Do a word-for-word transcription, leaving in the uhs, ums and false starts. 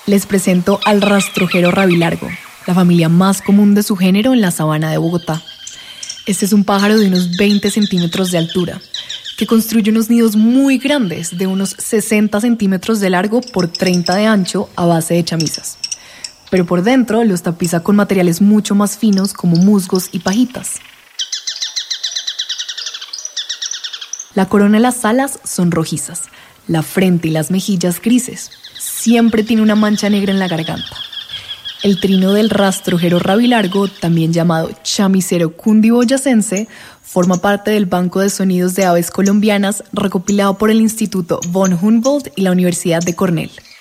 Les presento al rastrojero rabilargo, la familia más común de su género en la sabana de Bogotá. Este es un pájaro de unos veinte centímetros de altura, que construye unos nidos muy grandes, de unos sesenta centímetros de largo por treinta de ancho, a base de chamisas. Pero por dentro los tapiza con materiales mucho más finos como musgos y pajitas. La corona y las alas son rojizas, la frente y las mejillas grises. Siempre tiene una mancha negra en la garganta. El trino del rastrojero rabilargo, también llamado chamisero cundiboyacense, forma parte del Banco de Sonidos de Aves Colombianas recopilado por el Instituto von Humboldt y la Universidad de Cornell.